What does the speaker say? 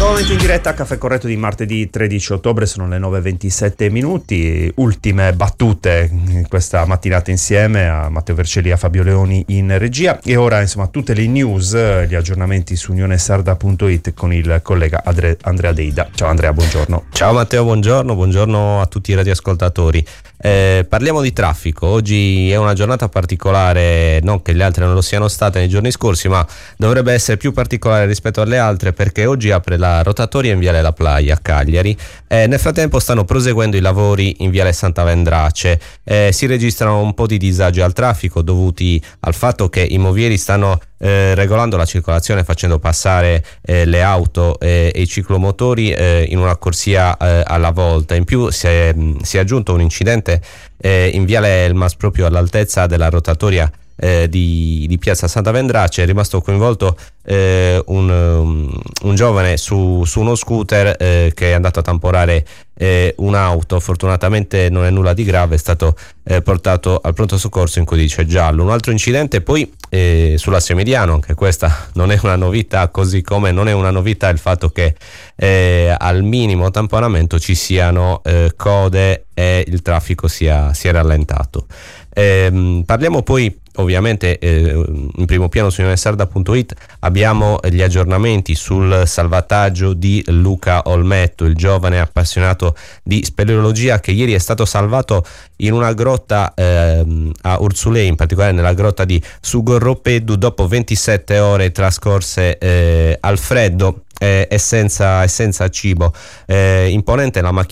Nuovamente in diretta a Caffè Corretto di martedì 13 ottobre, sono le 9:27 minuti, ultime battute questa mattinata insieme a Matteo Vercelli e a Fabio Leoni in regia, e ora insomma tutte le news, gli aggiornamenti su unionesarda.it con il collega Andrea Deida. Ciao Andrea, buongiorno. Ciao Matteo, buongiorno a tutti i radioascoltatori. Parliamo di traffico. Oggi è una giornata particolare, non che le altre non lo siano state nei giorni scorsi, ma dovrebbe essere più particolare rispetto alle altre perché oggi apre la rotatoria in Viale La Playa a Cagliari. Nel frattempo stanno proseguendo i lavori in Viale Santa Vendrace. Si registrano un po' di disagi al traffico dovuti al fatto che i movieri stanno regolando la circolazione, facendo passare le auto e i ciclomotori in una corsia alla volta. In più si è aggiunto un incidente in Viale Elmas, proprio all'altezza della rotatoria di Piazza Santa Vendrace. È rimasto coinvolto un giovane su uno scooter che è andato a tamponare un'auto. Fortunatamente non è nulla di grave, è stato portato al pronto soccorso in codice giallo. Un altro incidente poi sull'asse Mediano, anche questa non è una novità, così come non è una novità il fatto che al minimo tamponamento ci siano code e il traffico sia rallentato. Parliamo poi ovviamente in primo piano su unionesarda.it abbiamo gli aggiornamenti sul salvataggio di Luca Olmetto, il giovane appassionato di speleologia che ieri è stato salvato in una grotta a Urzulei, in particolare nella grotta di Sugorropeddu, dopo 27 ore trascorse al freddo e senza cibo. Imponente la macchina